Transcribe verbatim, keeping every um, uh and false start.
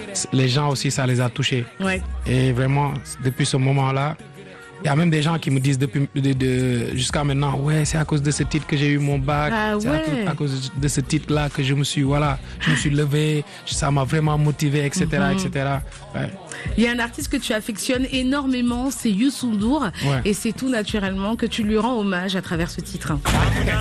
les gens aussi, ça les a touchés. Ouais. Et vraiment, depuis ce moment-là, il y a même des gens qui me disent depuis de, de, jusqu'à maintenant, ouais, c'est à cause de ce titre que j'ai eu mon bac, Ah c'est ouais. à, à cause de ce titre-là que je me suis, voilà, je me suis levé, ça m'a vraiment motivé, et cetera, mm-hmm. et cetera. Ouais. Il y a un artiste que tu affectionnes énormément, c'est Youssou N'Dour, ouais. et c'est tout naturellement que tu lui rends hommage à travers ce titre.